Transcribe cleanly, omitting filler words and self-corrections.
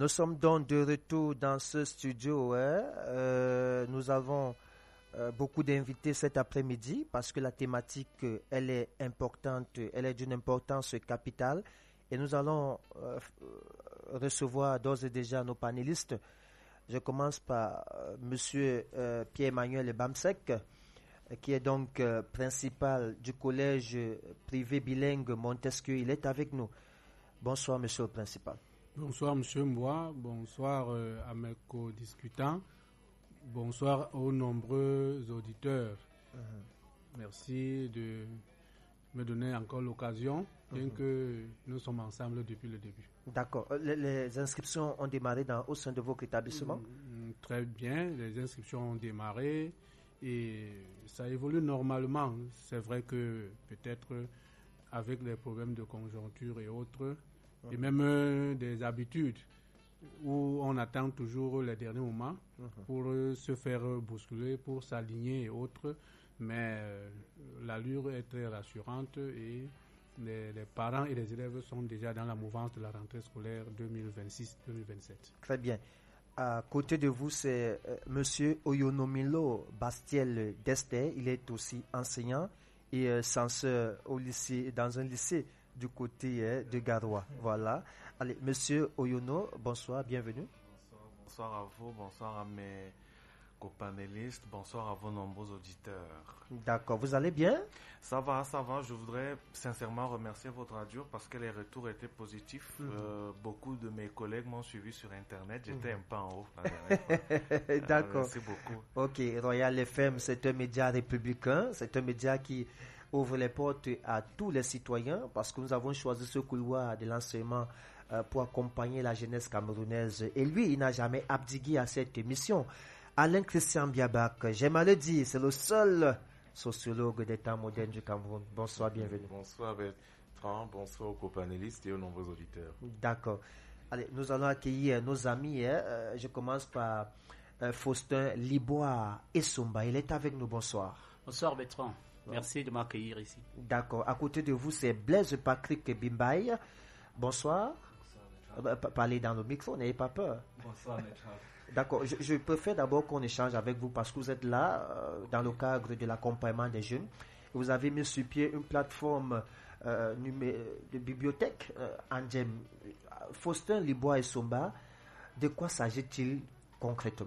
Nous sommes donc de retour dans ce studio. Nous avons beaucoup d'invités cet après-midi parce que la thématique, elle est importante, elle est d'une importance capitale. Et nous allons recevoir d'ores et déjà nos panélistes. Je commence par Monsieur Pierre-Emmanuel Bamsek, qui est donc principal du collège privé bilingue Montesquieu. Il est avec nous. Bonsoir, monsieur le principal. Bonsoir, monsieur Mboua. Bonsoir à mes co-discutants. Bonsoir aux nombreux auditeurs. Merci de me donner encore l'occasion, bien que nous sommes ensemble depuis le début. D'accord. Les inscriptions ont démarré au sein de votre établissement? Très bien. Les inscriptions ont démarré et ça évolue normalement. C'est vrai que peut-être avec les problèmes de conjoncture et autres, et même des habitudes où on attend toujours les derniers moments pour se faire bousculer, pour s'aligner et autres. Mais l'allure est très rassurante et les parents et les élèves sont déjà dans la mouvance de la rentrée scolaire 2026-2027. Très bien. À côté de vous, c'est monsieur Oyonomilo Bastiel Dester. Il est aussi enseignant et censeur au lycée, dans un lycée du côté de Garoua. Voilà. Allez, monsieur Oyono, bonsoir, bienvenue. Bonsoir à vous, bonsoir à mes copanélistes, bonsoir à vos nombreux auditeurs. D'accord, vous allez bien? Ça va. Je voudrais sincèrement remercier votre radio parce que les retours étaient positifs. Beaucoup de mes collègues m'ont suivi sur Internet. J'étais un peu en haut la dernière fois. D'accord. Merci beaucoup. Ok, Royal FM, c'est un média républicain. C'est un média qui ouvre les portes à tous les citoyens parce que nous avons choisi ce couloir de l'enseignement pour accompagner la jeunesse camerounaise. Et lui, il n'a jamais abdiqué à cette mission. Alain Christian Biabak, j'aime à le dire, c'est le seul sociologue des temps modernes du Cameroun. Bonsoir, bienvenue. Bonsoir Bertrand, bonsoir aux copanélistes et aux nombreux auditeurs. D'accord. Allez, nous allons accueillir nos amis. Je commence par Faustin Liboire Essumba. Il est avec nous. Bonsoir. Bonsoir Bertrand. Merci de m'accueillir ici. D'accord. À côté de vous, c'est Blaise Patrick Bimbaï. Bonsoir. Parlez dans le micro, n'ayez pas peur. Bonsoir, maître. D'accord. Je préfère d'abord qu'on échange avec vous parce que vous êtes là dans le cadre de l'accompagnement des jeunes. Vous avez mis sur pied une plateforme de bibliothèque en Faustin Liboire Essumba. De quoi s'agit-il concrètement?